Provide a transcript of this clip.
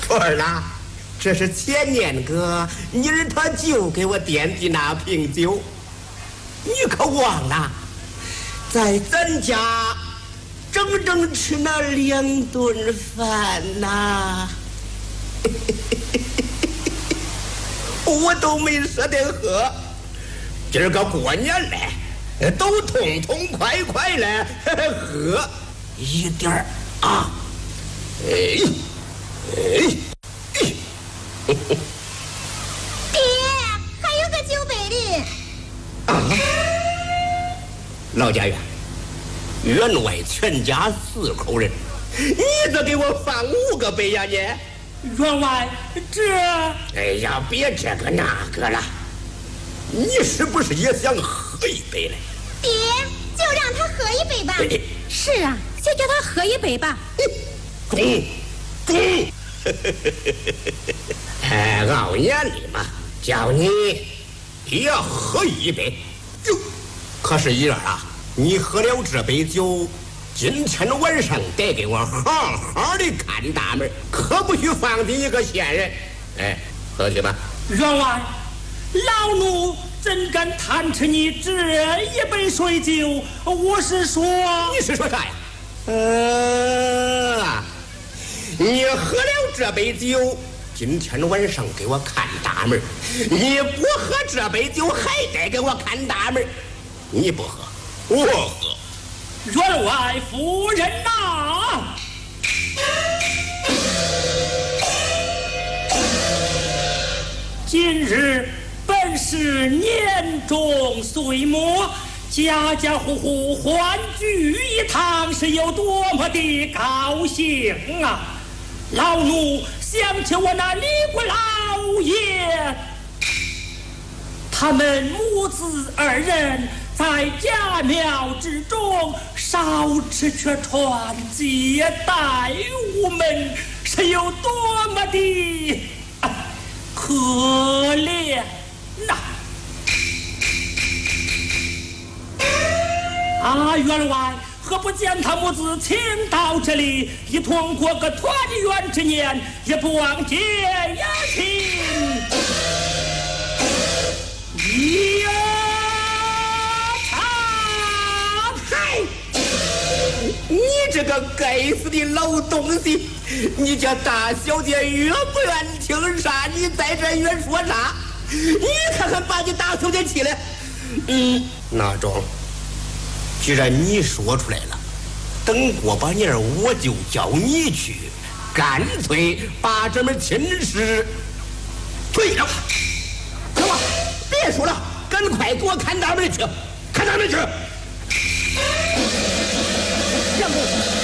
春儿啦，这是前年个你儿他舅给我点的那瓶酒，你可忘了？在咱家整整吃那2顿饭呐，我都没舍得喝。今儿个过年嘞，都痛痛快快嘞喝一点儿啊！ 爹，还有个酒杯哩。 啊！老家园，员外全家4口人，你这给我放5个杯呀你？ 员外，这…… 哎呀，别这个那个了，你是不是也想喝一杯嘞？ 爹，就让他喝一杯吧。 是啊，就叫他喝一杯吧。 中！熬年里嘛，叫你也要喝一杯。哟，可是一儿啊，你喝了这杯酒，今天晚上得给我好好的看大门，可不许放进一个闲人。哎，喝去吧。 员外，老奴怎敢贪吃你这一杯水酒？我是说， 你是说啥呀？你喝了这杯酒，今天晚上给我看大门。你不喝这杯酒，还得给我看大门。你不喝，我喝。 员外夫人呐！今日本是年终岁末，家家户户欢聚一堂，是有多么的高兴啊！老奴想起我那李国老爷，他们母子2人在家庙之中，少吃却穿，接待我们，是有多么的可怜呐！员外何不将他母子请到这里，一同过个团圆之年，也不忘节呀亲。呀嗨！你这个该死的老东西，你叫大小姐越不愿听啥，你在这越说啥？你看看把你大小姐气的。那种，既然你说出来了，等过把年我就叫你去，干脆把这门亲事退了。走吧，别说了，赶快给我看大门去，看大门去。